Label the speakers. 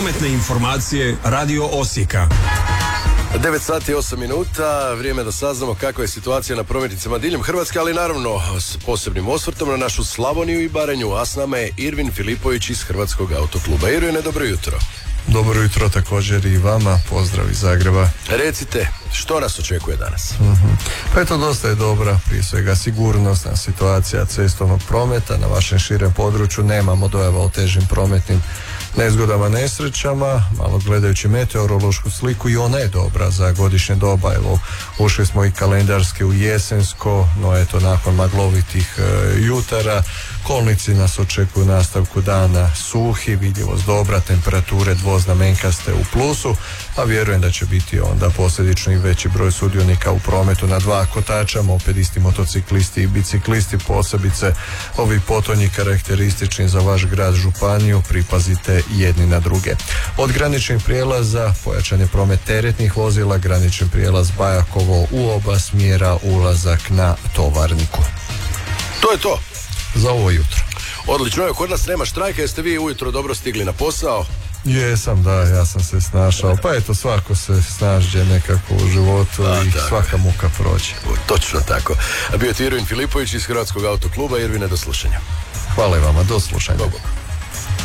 Speaker 1: Prometne informacije Radio Osijeka.
Speaker 2: 9 sati i 8 minuta, vrijeme da saznamo kakva je situacija na prometnicama diljem Hrvatske, ali naravno s posebnim osvrtom na našu Slavoniju i Baranju, a s nama je Irvin Filipović iz Hrvatskog autokluba. Irvine, dobro jutro.
Speaker 3: Dobro jutro također i vama, pozdrav iz Zagreba.
Speaker 2: Recite, što nas očekuje danas?
Speaker 3: Pa eto, dosta je dobra, prije svega sigurnosna situacija cestovnog prometa. Na vašem širem području nemamo dojava o težim prometnim nezgodama, nesrećama. Malo gledajući meteorološku sliku, i ona je dobra za godišnje doba. Evo, ušli smo i kalendarski u jesensko, no eto, nakon maglovitih jutara kolnici nas očekuju nastavku dana suhi, vidljivost dobra, temperature dvoznamenkaste u plusu, a vjerujem da će biti onda posljedično i veći broj sudionika u prometu na dva kotača, mopedisti, motociklisti i biciklisti, posebice ovi potonji karakteristični za vaš grad, županiju, pripazite jedni na druge. Od graničnih prijelaza pojačan je promet teretnih vozila, granični prijelaz Bajakovo u oba smjera, ulazak na Tovarniku.
Speaker 2: To je to
Speaker 3: za ovo jutro.
Speaker 2: Odlično, kod nas nema štrajka, jeste vi ujutro dobro stigli na posao?
Speaker 3: Jesam, da, ja sam se snašao. Pa eto, svako se snađe nekako u životu i svaka muka prođe.
Speaker 2: Točno tako. A bio je Irvin Filipović iz Hrvatskog autokluba. Irvine, do slušanja.
Speaker 3: Hvala i vama, do slušanja.
Speaker 2: Bog.